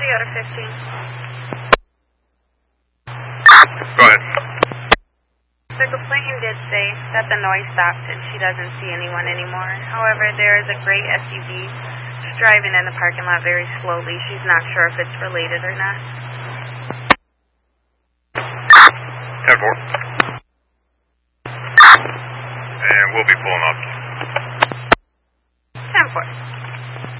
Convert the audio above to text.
Toyota 15. Go ahead. The complainant did say that the noise stopped and she doesn't see anyone anymore. However, there is a gray SUV driving in the parking lot very slowly. She's not sure if it's related or not. 10-4. And we'll be pulling up. 10-4.